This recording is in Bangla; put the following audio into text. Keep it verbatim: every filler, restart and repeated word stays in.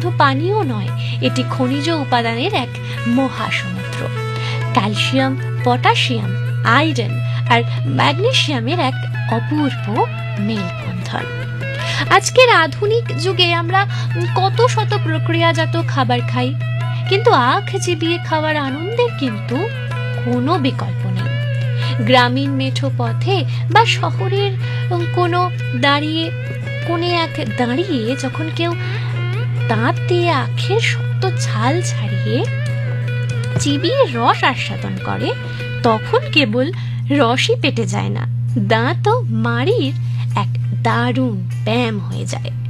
শুধু পানীয় নয়, এটি খনিজ উপাদানের এক মহাসমুদ্র। ক্যালসিয়াম, পটাশিয়াম, আয়রন আর ম্যাগনেসিয়ামের এক অপূর্ব মেলবন্ধন। আজকের আধুনিক যুগে আমরা কত শত প্রক্রিয়াজাত খাবার খাই, কিন্তু আখ চিবিয়ে খাওয়ার আনন্দের কিন্তু কোনো বিকল্প নেই। গ্রামীণ মেঠো পথে বা শহরের কোনো দাঁড়িয়ে কোণে এক দাঁড়িয়ে যখন কেউ দাঁত দিয়ে আখের শক্ত ছাল ছাড়িয়ে চিবিয়ে রস আস্বাদন করে, তখন কেবল রসই পেটে যায় না, দাঁত ও মাড়ির এক দারুণ ব্যায়াম হয়ে যায়।